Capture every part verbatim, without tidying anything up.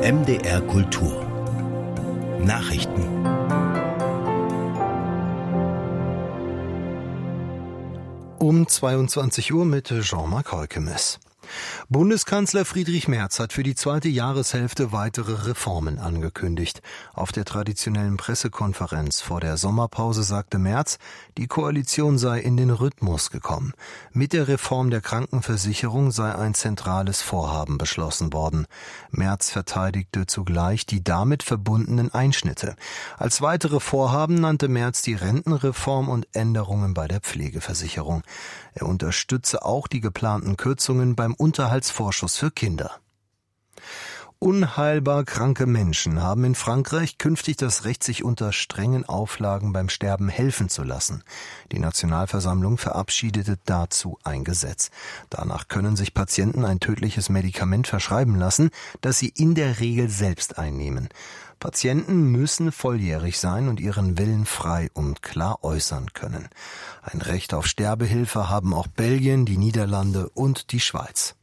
M D R Kultur Nachrichten. Um zweiundzwanzig Uhr mit Jean-Marc Heukemes. Bundeskanzler Friedrich Merz hat für die zweite Jahreshälfte weitere Reformen angekündigt. Auf der traditionellen Pressekonferenz vor der Sommerpause sagte Merz, die Koalition sei in den Rhythmus gekommen. Mit der Reform der Krankenversicherung sei ein zentrales Vorhaben beschlossen worden. Merz verteidigte zugleich die damit verbundenen Einschnitte. Als weitere Vorhaben nannte Merz die Rentenreform und Änderungen bei der Pflegeversicherung. Er unterstütze auch die geplanten Kürzungen beim Unterhaltsvorschuss für Kinder. Unheilbar kranke Menschen haben in Frankreich künftig das Recht, sich unter strengen Auflagen beim Sterben helfen zu lassen. Die Nationalversammlung verabschiedete dazu ein Gesetz. Danach können sich Patienten ein tödliches Medikament verschreiben lassen, das sie in der Regel selbst einnehmen. Patienten müssen volljährig sein und ihren Willen frei und klar äußern können. Ein Recht auf Sterbehilfe haben auch Belgien, die Niederlande und die Schweiz.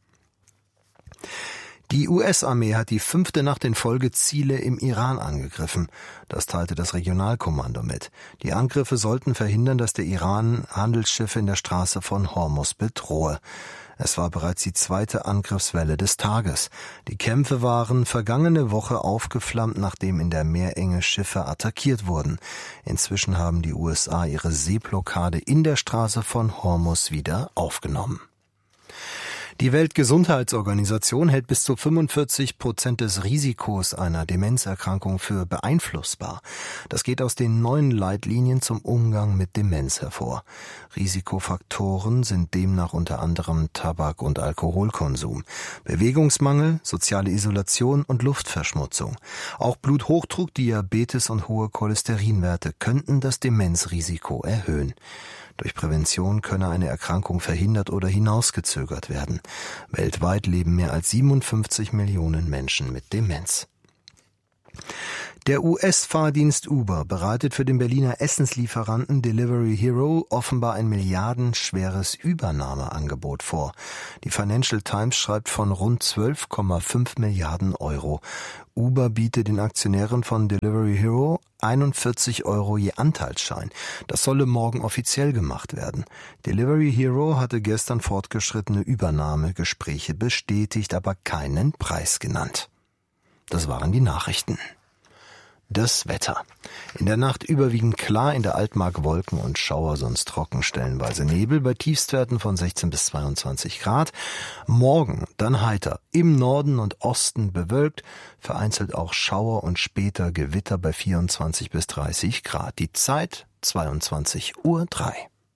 Die U S-Armee hat die fünfte Nacht in Folge Ziele im Iran angegriffen. Das teilte das Regionalkommando mit. Die Angriffe sollten verhindern, dass der Iran Handelsschiffe in der Straße von Hormuz bedrohe. Es war bereits die zweite Angriffswelle des Tages. Die Kämpfe waren vergangene Woche aufgeflammt, nachdem in der Meerenge Schiffe attackiert wurden. Inzwischen haben die U S A ihre Seeblockade in der Straße von Hormuz wieder aufgenommen. Die Weltgesundheitsorganisation hält bis zu fünfundvierzig Prozent des Risikos einer Demenzerkrankung für beeinflussbar. Das geht aus den neuen Leitlinien zum Umgang mit Demenz hervor. Risikofaktoren sind demnach unter anderem Tabak- und Alkoholkonsum, Bewegungsmangel, soziale Isolation und Luftverschmutzung. Auch Bluthochdruck, Diabetes und hohe Cholesterinwerte könnten das Demenzrisiko erhöhen. Durch Prävention könne eine Erkrankung verhindert oder hinausgezögert werden. Weltweit leben mehr als siebenundfünfzig Millionen Menschen mit Demenz. Der U S-Fahrdienst Uber bereitet für den Berliner Essenslieferanten Delivery Hero offenbar ein milliardenschweres Übernahmeangebot vor. Die Financial Times schreibt von rund zwölf Komma fünf Milliarden Euro. Uber bietet den Aktionären von Delivery Hero einundvierzig Euro je Anteilsschein. Das solle morgen offiziell gemacht werden. Delivery Hero hatte gestern fortgeschrittene Übernahmegespräche bestätigt, aber keinen Preis genannt. Das waren die Nachrichten. Das Wetter. In der Nacht überwiegend klar, in der Altmark Wolken und Schauer, sonst trocken, stellenweise Nebel, bei Tiefstwerten von sechzehn bis zweiundzwanzig Grad. Morgen dann heiter, im Norden und Osten bewölkt, vereinzelt auch Schauer und später Gewitter bei vierundzwanzig bis dreißig Grad. Die Zeit zweiundzwanzig Uhr drei.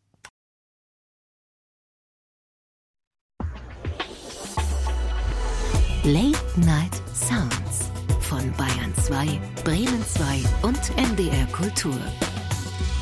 Late Night Sounds von Bayern zwei, Bremen zwei und M D R Kultur.